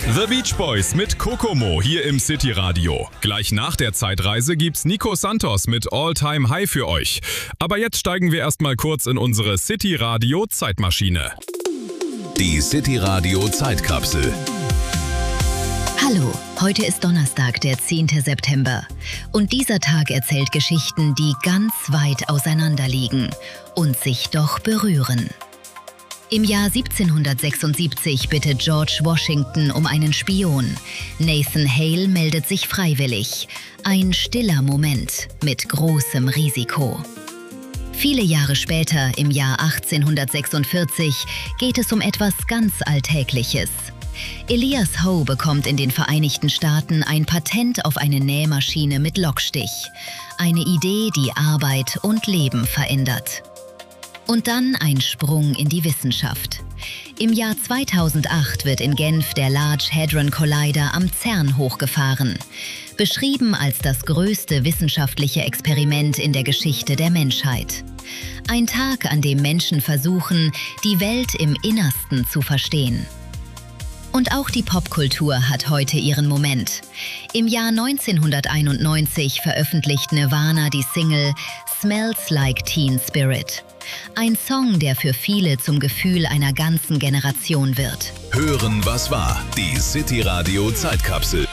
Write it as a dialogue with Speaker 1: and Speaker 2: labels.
Speaker 1: The Beach Boys mit Kokomo hier im City Radio. Gleich nach der Zeitreise gibt's Nico Santos mit All Time High für euch. Aber jetzt steigen wir erstmal kurz in unsere City Radio Zeitmaschine.
Speaker 2: Die City Radio Zeitkapsel.
Speaker 3: Hallo, heute ist Donnerstag, der 10. September. Und dieser Tag erzählt Geschichten, die ganz weit auseinander liegen und sich doch berühren. Im Jahr 1776 bittet George Washington um einen Spion. Nathan Hale meldet sich freiwillig. Ein stiller Moment mit großem Risiko. Viele Jahre später, im Jahr 1846, geht es um etwas ganz Alltägliches. Elias Howe bekommt in den Vereinigten Staaten ein Patent auf eine Nähmaschine mit Lockstich. Eine Idee, die Arbeit und Leben verändert. Und dann ein Sprung in die Wissenschaft. Im Jahr 2008 wird in Genf der Large Hadron Collider am CERN hochgefahren. Beschrieben als das größte wissenschaftliche Experiment in der Geschichte der Menschheit. Ein Tag, an dem Menschen versuchen, die Welt im Innersten zu verstehen. Und auch die Popkultur hat heute ihren Moment. Im Jahr 1991 veröffentlicht Nirvana die Single Smells Like Teen Spirit. Ein Song, der für viele zum Gefühl einer ganzen Generation wird.
Speaker 2: Hören, was war. Die City Radio Zeitkapsel.